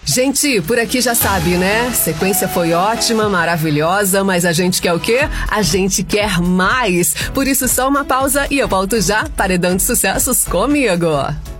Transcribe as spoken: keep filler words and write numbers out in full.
Gente, por aqui já sabe, né? Sequência foi ótima, maravilhosa, mas a gente quer o quê? A gente quer mais. Por isso, só uma pausa e eu volto já. Paredão de Sucessos comigo.